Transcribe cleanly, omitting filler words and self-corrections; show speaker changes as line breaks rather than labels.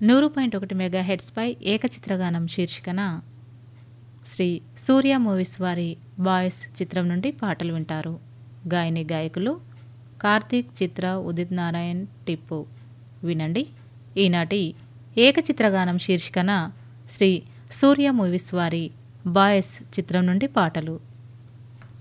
100.1 మెగాహెర్ట్జ్పై ఏకచిత్రగానం శీర్షికన శ్రీ సూర్య మూవీస్ వారి బాయ్స్ చిత్రం నుండి పాటలు వింటారు. గాయని గాయకులు కార్తీక్, చిత్ర, ఉదిత్ నారాయణ్, టిప్పు. వినండి ఈనాటి ఏకచిత్రగానం శీర్షికన శ్రీ సూర్య మూవీస్ వారి బాయ్స్ చిత్రం నుండి పాటలు.